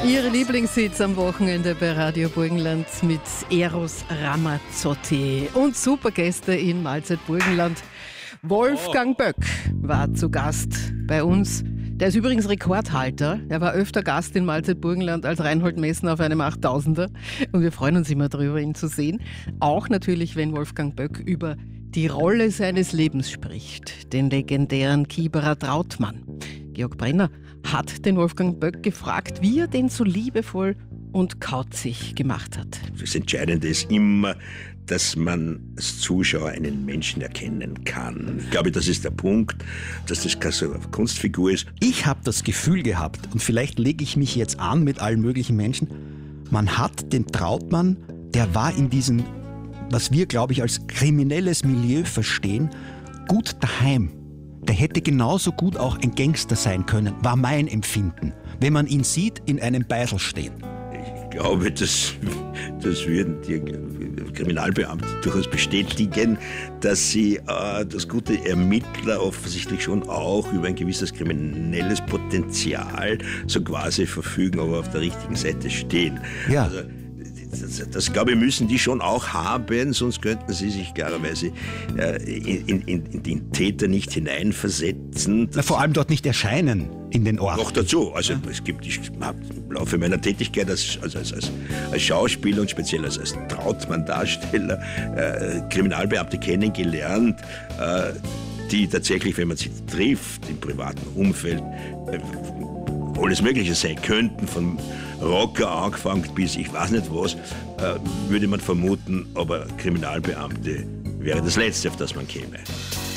Ihre Lieblingshits am Wochenende bei Radio Burgenland mit Eros Ramazzotti und Supergäste in Mahlzeit Burgenland. Wolfgang Böck war zu Gast bei uns. Der ist übrigens Rekordhalter. Er war öfter Gast in Mahlzeit Burgenland als Reinhold Messner auf einem 8000er. Und wir freuen uns immer darüber, ihn zu sehen. Auch natürlich, wenn Wolfgang Böck über die Rolle seines Lebens spricht, den legendären Kieberer Trautmann. Georg Brenner hat den Wolfgang Böck gefragt, wie er den so liebevoll und kauzig gemacht hat. Das Entscheidende ist immer, dass man als Zuschauer einen Menschen erkennen kann. Ich glaube, das ist der Punkt, dass das keine Kunstfigur ist. Ich habe das Gefühl gehabt, und vielleicht lege ich mich jetzt an mit allen möglichen Menschen, man hat den Trautmann, der war in diesem, was wir, glaube ich, als kriminelles Milieu verstehen, gut daheim. Der hätte genauso gut auch ein Gangster sein können, war mein Empfinden, wenn man ihn sieht, in einem Beisel stehen. Ich glaube, das würden die Kriminalbeamten durchaus bestätigen, dass sie das gute Ermittler offensichtlich schon auch über ein gewisses kriminelles Potenzial so quasi verfügen, aber auf der richtigen Seite stehen. Ja. Also, das, glaube ich, müssen die schon auch haben, sonst könnten sie sich klarerweise in den Täter nicht hineinversetzen. Vor allem dort nicht erscheinen in den Orten. Noch dazu, also es gibt, ich habe im Laufe meiner Tätigkeit als Schauspieler und speziell als Trautmann-Darsteller Kriminalbeamte kennengelernt, die tatsächlich, wenn man sie trifft, im privaten Umfeld, alles Mögliche sein könnten, von Rocker angefangen bis ich weiß nicht was, würde man vermuten, aber Kriminalbeamte wäre das Letzte, auf das man käme.